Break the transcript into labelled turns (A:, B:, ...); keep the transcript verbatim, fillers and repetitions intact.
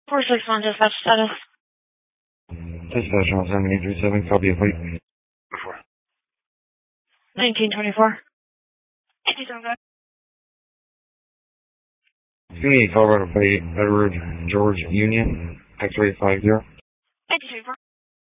A: four six one, dispatch status.
B: Dispatch one seven eight three seven, copy of plate.
A: nineteen twenty-four. eighty-seven, go.
B: C Colorado plate, Edward George Union, X-ray five zero.
A: eighty-two, four.